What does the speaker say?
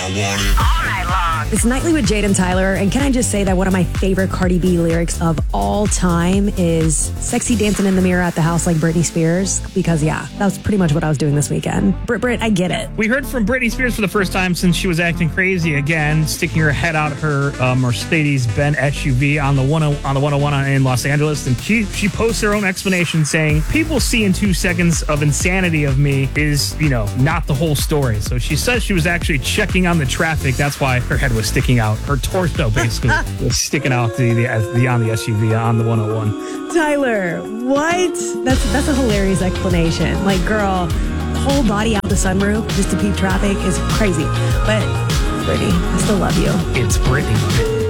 It's Nightly with Jade and Tyler, and can I just say that one of my favorite Cardi B lyrics of all time is sexy dancing in the mirror at the house like Britney Spears, because yeah, that was pretty much what I was doing this weekend. Brit, I get it. We heard from Britney Spears for the first time since she was acting crazy again, sticking her head out her Mercedes-Benz SUV on the 101 in Los Angeles, and she posts her own explanation saying, people seeing 2 seconds of insanity of me is, not the whole story. So she says she was actually checking on the traffic. That's why her head was sticking out. Her torso basically was sticking out on the SUV on the 101. Tyler, what? That's a hilarious explanation. Like, girl, whole body out the sunroof just to peep traffic is crazy. But Brittany, I still love you. It's Brittany.